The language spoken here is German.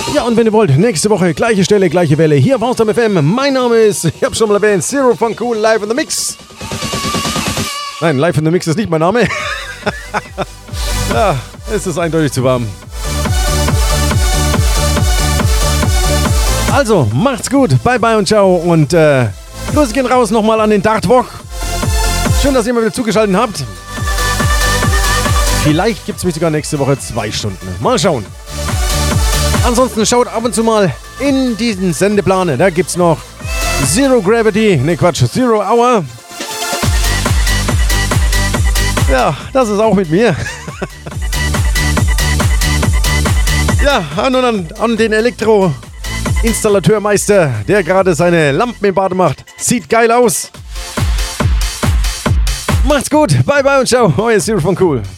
Ja, und wenn ihr wollt, nächste Woche, gleiche Stelle, gleiche Welle, hier auf Hausdom FM. Mein Name ist, ich hab's schon mal erwähnt, Zero von Cool, live in the Mix. Nein, live in the Mix ist nicht mein Name. Ja, es ist eindeutig zu warm. Also, macht's gut, bye bye und ciao. Und Grüße gehen raus nochmal an den Dartwoch. Schön, dass ihr mal wieder zugeschaltet habt. Vielleicht gibt's mich sogar nächste Woche 2 Stunden. Mal schauen. Ansonsten schaut ab und zu mal in diesen Sendeplan. Da gibt's noch Zero Gravity, ne Quatsch, Zero Hour. Ja, das ist auch mit mir. Ja, an den Elektro-Installateurmeister, der gerade seine Lampen im Bad macht. Sieht geil aus. Macht's gut, bye bye und ciao, euer Zero von Cool.